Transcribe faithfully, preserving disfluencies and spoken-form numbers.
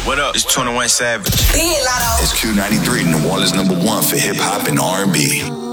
What up? It's twenty-one Savage. It's Q ninety-three, New Orleans number one for hip hop and R and B.